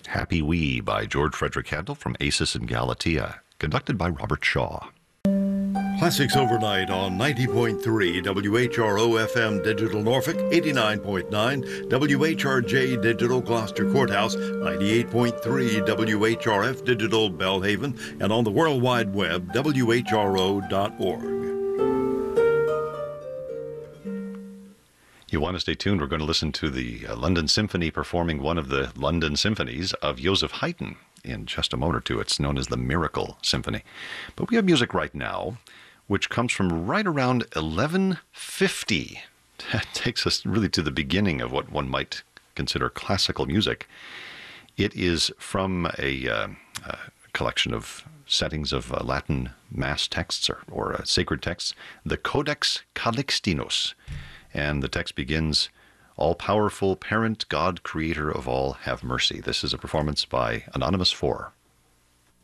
Happy Wee by George Frederick Handel from Acis and Galatea, conducted by Robert Shaw. Classics Overnight on 90.3 WHRO FM Digital Norfolk, 89.9 WHRJ Digital Gloucester Courthouse, 98.3 WHRF Digital Belhaven, and on the World Wide Web, WHRO.org. You want to stay tuned? We're going to listen to the London Symphony performing one of the London symphonies of Joseph Haydn in just a moment or two. It's known as the Miracle Symphony. But we have music right now which comes from right around 1150. That takes us really to the beginning of what one might consider classical music. It is from a collection of settings of Latin mass texts or sacred texts, the Codex Calixtinus. And the text begins, "All-powerful parent, God, creator of all, have mercy." This is a performance by Anonymous 4.